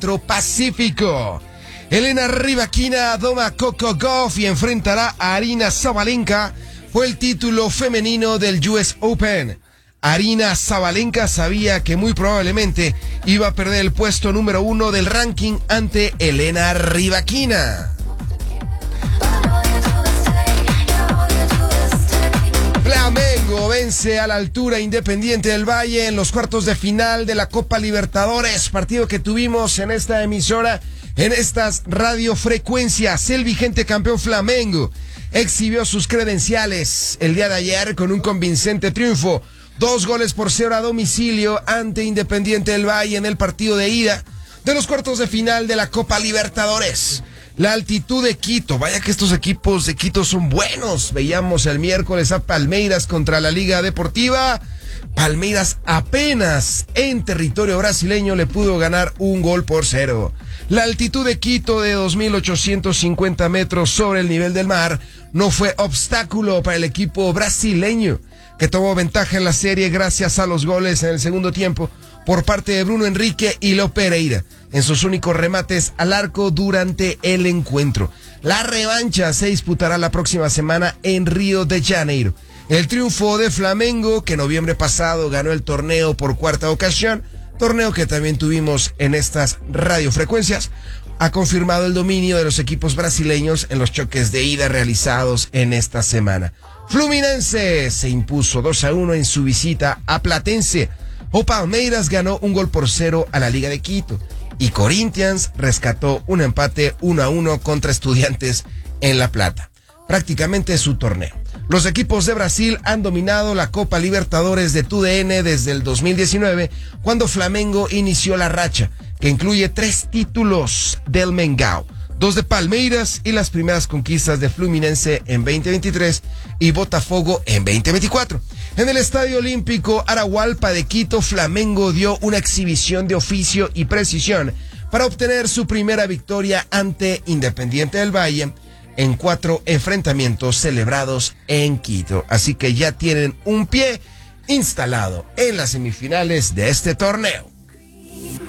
Centro Pacífico. Elena Rybakina doma Coco Gauff y enfrentará a Aryna Sabalenka por el título femenino del US Open. Aryna Sabalenka sabía que muy probablemente iba a perder el puesto número 1 del ranking ante Elena Rybakina. Flamengo vence a la altura Independiente del Valle en los cuartos de final de la Copa Libertadores, partido que tuvimos en esta emisora, en estas radiofrecuencias. El vigente campeón Flamengo exhibió sus credenciales el día de ayer con un convincente triunfo, 2-0 a domicilio ante Independiente del Valle en el partido de ida de los cuartos de final de la Copa Libertadores. La altitud de Quito, vaya que estos equipos de Quito son buenos. Veíamos el miércoles a Palmeiras contra la Liga Deportiva. Palmeiras apenas en territorio brasileño le pudo ganar 1-0. La altitud de Quito de 2.850 metros sobre el nivel del mar no fue obstáculo para el equipo brasileño, que tomó ventaja en la serie gracias a los goles en el segundo tiempo por parte de Bruno Henrique y Leo Pereira en sus únicos remates al arco durante el encuentro. La revancha se disputará la próxima semana en Río de Janeiro. El triunfo de Flamengo, que noviembre pasado ganó el torneo por cuarta ocasión, torneo que también tuvimos en estas radiofrecuencias, ha confirmado el dominio de los equipos brasileños en los choques de ida realizados en esta semana. Fluminense se impuso 2-1 en su visita a Platense. O Palmeiras ganó 1-0 a la Liga de Quito. Y Corinthians rescató un empate 1-1 contra Estudiantes en La Plata. Prácticamente su torneo. Los equipos de Brasil han dominado la Copa Libertadores de TUDN desde el 2019, cuando Flamengo inició la racha, que incluye 3 títulos del Mengao, 2 de Palmeiras y las primeras conquistas de Fluminense en 2023 y Botafogo en 2024. En el Estadio Olímpico Arahualpa de Quito, Flamengo dio una exhibición de oficio y precisión para obtener su primera victoria ante Independiente del Valle en 4 enfrentamientos celebrados en Quito. Así que ya tienen un pie instalado en las semifinales de este torneo.